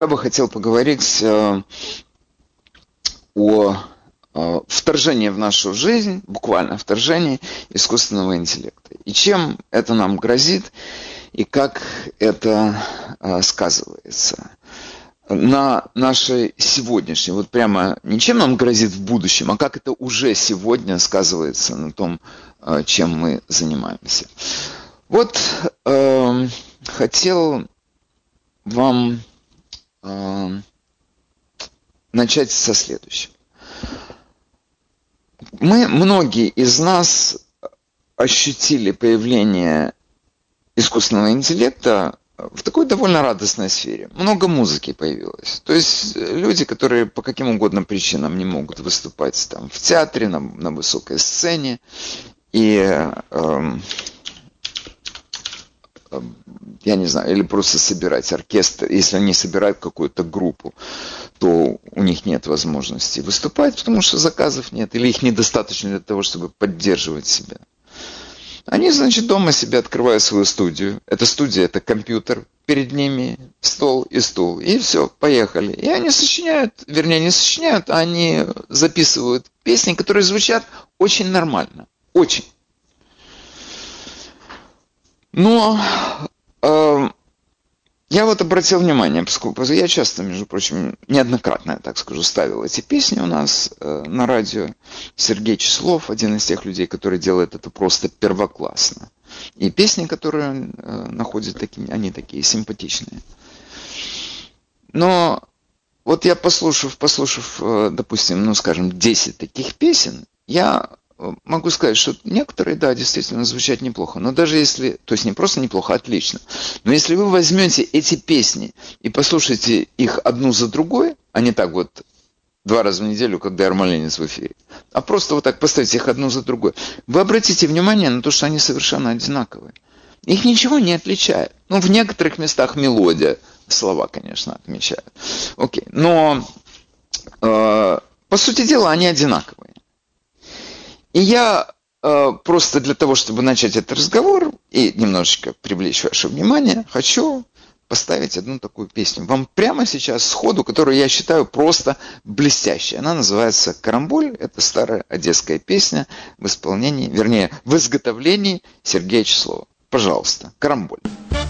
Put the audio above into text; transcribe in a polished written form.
Я бы хотел поговорить о вторжении в нашу жизнь, буквально вторжении искусственного интеллекта. И чем это нам грозит, и как это сказывается на нашей сегодняшней, вот прямо не чем нам грозит в будущем, а как это уже сегодня сказывается на том, чем мы занимаемся. Вот хотел вам начать со следующего. Многие из нас ощутили появление искусственного интеллекта в такой довольно радостной сфере. Много музыки появилось. То есть люди, которые по каким угодно причинам не могут выступать там, в театре, на высокой сцене, и я не знаю, или просто собирать оркестр. Если они собирают какую-то группу, то у них нет возможности выступать, потому что заказов нет, или их недостаточно для того, чтобы поддерживать себя. Они, значит, дома себе открывают свою студию. Эта студия – это компьютер, перед ними стол и стул. И все, поехали. И они сочиняют, вернее, не сочиняют, а они записывают песни, которые звучат очень нормально. Очень. Но я вот обратил внимание, поскольку я часто, между прочим, неоднократно, я так скажу, ставил эти песни у нас на радио. Сергей Числов, один из тех людей, который делает это просто первоклассно. И песни, которые он находит, они такие симпатичные. Но вот я послушав, допустим, ну скажем, 10 таких песен, я могу сказать, что некоторые, да, действительно звучат неплохо. Но даже если, то есть не просто неплохо, а отлично. Но если вы возьмете эти песни и послушаете их одну за другой, а не так вот 2 раза в неделю, когда Ермоленец в эфире, а просто вот так поставите их одну за другой, вы обратите внимание на то, что они совершенно одинаковые. Их ничего не отличает. Ну, в некоторых местах мелодия, слова, конечно, отмечают. Окей. Но, по сути дела, они одинаковые. И я просто для того, чтобы начать этот разговор и немножечко привлечь ваше внимание, хочу поставить одну такую песню. Вам прямо сейчас сходу, которую я считаю просто блестящей. Она называется «Карамболь». Это старая одесская песня в исполнении, вернее, в изготовлении Сергея Числова. Пожалуйста, «Карамболь».